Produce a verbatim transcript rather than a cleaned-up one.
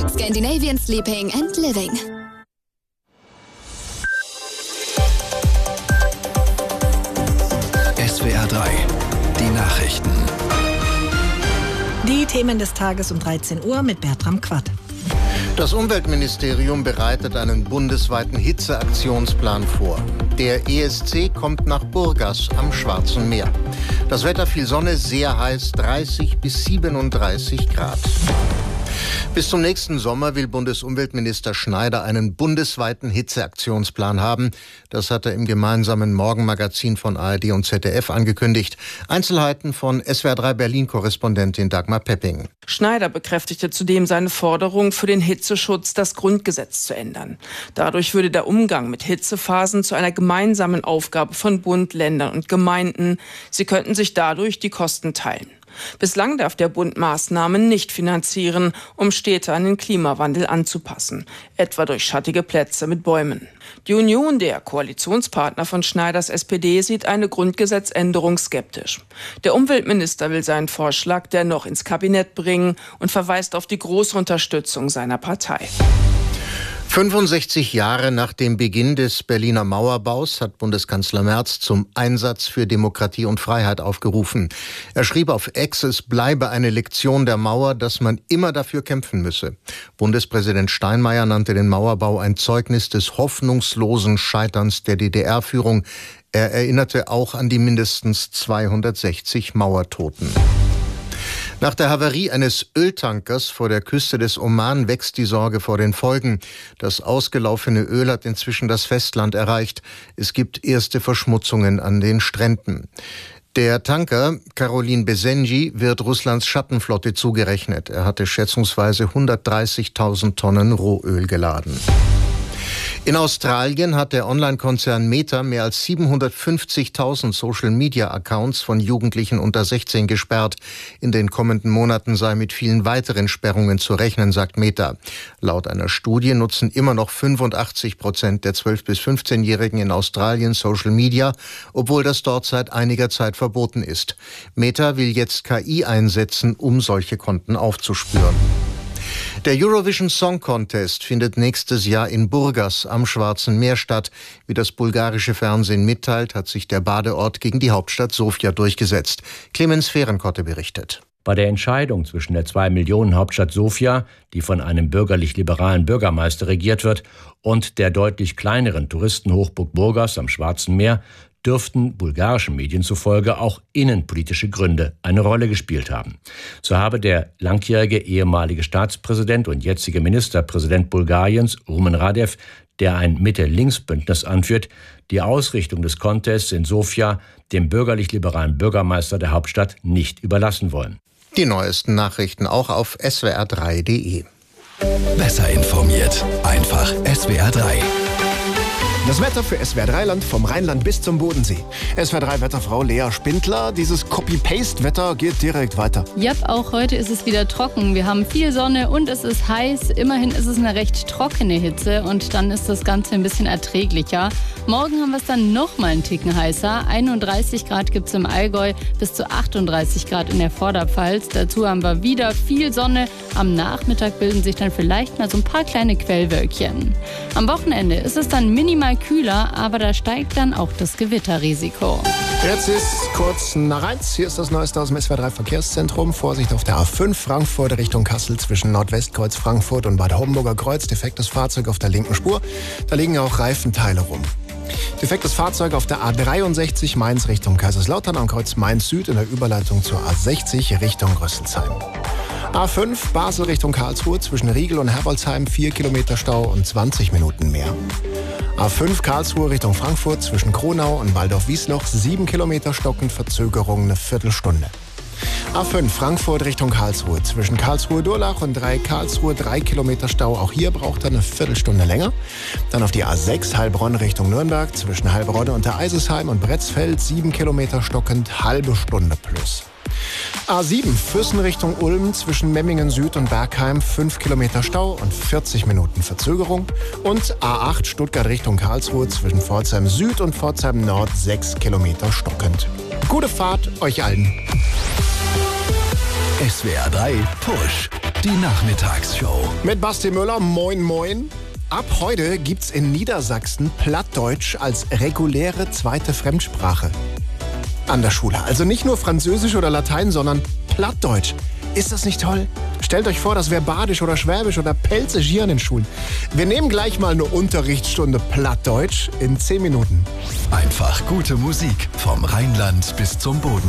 Scandinavian Sleeping and Living. S W R drei, die Nachrichten. Die Themen des Tages um dreizehn Uhr mit Bertram Quatt. Das Umweltministerium bereitet einen bundesweiten Hitzeaktionsplan vor. Der E S C kommt nach Burgas am Schwarzen Meer. Das Wetter viel Sonne, sehr heiß, dreißig bis siebenunddreißig Grad. Bis zum nächsten Sommer will Bundesumweltminister Schneider einen bundesweiten Hitzeaktionsplan haben. Das hat er im gemeinsamen Morgenmagazin von A R D und Z D F angekündigt. Einzelheiten von S W R drei Berlin-Korrespondentin Dagmar Pepping. Schneider bekräftigte zudem seine Forderung, für den Hitzeschutz das Grundgesetz zu ändern. Dadurch würde der Umgang mit Hitzephasen zu einer gemeinsamen Aufgabe von Bund, Ländern und Gemeinden. Sie könnten sich dadurch die Kosten teilen. Bislang darf der Bund Maßnahmen nicht finanzieren, um Städte an den Klimawandel anzupassen, etwa durch schattige Plätze mit Bäumen. Die Union, der Koalitionspartner von Schneiders S P D, sieht eine Grundgesetzänderung skeptisch. Der Umweltminister will seinen Vorschlag dennoch ins Kabinett bringen und verweist auf die große Unterstützung seiner Partei. fünfundsechzig Jahre nach dem Beginn des Berliner Mauerbaus hat Bundeskanzler Merz zum Einsatz für Demokratie und Freiheit aufgerufen. Er schrieb auf X, es bleibe eine Lektion der Mauer, dass man immer dafür kämpfen müsse. Bundespräsident Steinmeier nannte den Mauerbau ein Zeugnis des hoffnungslosen Scheiterns der D D R-Führung. Er erinnerte auch an die mindestens zweihundertsechzig Mauertoten. Nach der Havarie eines Öltankers vor der Küste des Oman wächst die Sorge vor den Folgen. Das ausgelaufene Öl hat inzwischen das Festland erreicht. Es gibt erste Verschmutzungen an den Stränden. Der Tanker Caroline Besenji wird Russlands Schattenflotte zugerechnet. Er hatte schätzungsweise hundertdreißigtausend Tonnen Rohöl geladen. In Australien hat der Online-Konzern Meta mehr als siebenhundertfünfzigtausend Social-Media-Accounts von Jugendlichen unter sechzehn gesperrt. In den kommenden Monaten sei mit vielen weiteren Sperrungen zu rechnen, sagt Meta. Laut einer Studie nutzen immer noch fünfundachtzig Prozent der zwölf- bis fünfzehnjährigen in Australien Social Media, obwohl das dort seit einiger Zeit verboten ist. Meta will jetzt K I einsetzen, um solche Konten aufzuspüren. Der Eurovision Song Contest findet nächstes Jahr in Burgas am Schwarzen Meer statt. Wie das bulgarische Fernsehen mitteilt, hat sich der Badeort gegen die Hauptstadt Sofia durchgesetzt. Clemens Fehrenkotte berichtet. Bei der Entscheidung zwischen der zwei Millionen Hauptstadt Sofia, die von einem bürgerlich-liberalen Bürgermeister regiert wird, und der deutlich kleineren Touristenhochburg Burgas am Schwarzen Meer dürften bulgarischen Medien zufolge auch innenpolitische Gründe eine Rolle gespielt haben. So habe der langjährige ehemalige Staatspräsident und jetzige Ministerpräsident Bulgariens, Rumen Radev, der ein Mitte-Links-Bündnis anführt, die Ausrichtung des Contests in Sofia dem bürgerlich-liberalen Bürgermeister der Hauptstadt nicht überlassen wollen. Die neuesten Nachrichten auch auf S W R drei punkt de. Besser informiert, einfach S W R drei. Das Wetter für S W R drei Land vom Rheinland bis zum Bodensee. S W R drei Wetterfrau Lea Spindler. Dieses Copy-Paste-Wetter geht direkt weiter. Yep, auch heute ist es wieder trocken. Wir haben viel Sonne und es ist heiß. Immerhin ist es eine recht trockene Hitze und dann ist das Ganze ein bisschen erträglicher. Morgen haben wir es dann noch mal einen Ticken heißer. einunddreißig Grad gibt es im Allgäu, bis zu achtunddreißig Grad in der Vorderpfalz. Dazu haben wir wieder viel Sonne. Am Nachmittag bilden sich dann vielleicht mal so ein paar kleine Quellwölkchen. Am Wochenende ist es dann minimal kühler, aber da steigt dann auch das Gewitterrisiko. Jetzt ist kurz nach eins. Hier ist das Neueste aus dem S W R drei Verkehrszentrum. Vorsicht auf der A fünf Frankfurt Richtung Kassel zwischen Nordwestkreuz Frankfurt und Bad Homburger Kreuz. Defektes Fahrzeug auf der linken Spur. Da liegen auch Reifenteile rum. Defektes Fahrzeug auf der A dreiundsechzig Mainz Richtung Kaiserslautern am Kreuz Mainz Süd in der Überleitung zur A sechzig Richtung Rüsselsheim. A fünf Basel Richtung Karlsruhe zwischen Riegel und Herbolzheim vier Kilometer Stau und zwanzig Minuten mehr. A fünf Karlsruhe Richtung Frankfurt zwischen Kronau und Waldorf-Wiesloch sieben Kilometer stockend, Verzögerung eine Viertelstunde. A fünf Frankfurt Richtung Karlsruhe zwischen Karlsruhe-Durlach und drei Karlsruhe drei Kilometer Stau. Auch hier braucht er eine Viertelstunde länger. Dann auf die A sechs Heilbronn Richtung Nürnberg zwischen Heilbronn und der Eisesheim und Bretzfeld sieben Kilometer stockend, halbe Stunde plus. A sieben Füssen Richtung Ulm zwischen Memmingen Süd und Bergheim fünf Kilometer Stau und vierzig Minuten Verzögerung. Und A acht Stuttgart Richtung Karlsruhe zwischen Pforzheim Süd und Pforzheim Nord sechs Kilometer stockend. Gute Fahrt euch allen. S W R drei Push. Die Nachmittagsshow. Mit Basti Müller, moin moin. Ab heute gibt's in Niedersachsen Plattdeutsch als reguläre zweite Fremdsprache an der Schule. Also nicht nur Französisch oder Latein, sondern Plattdeutsch. Ist das nicht toll? Stellt euch vor, das wäre Badisch oder Schwäbisch oder Pelzisch hier an den Schulen. Wir nehmen gleich mal eine Unterrichtsstunde Plattdeutsch in zehn Minuten. Einfach gute Musik vom Rheinland bis zum Boden.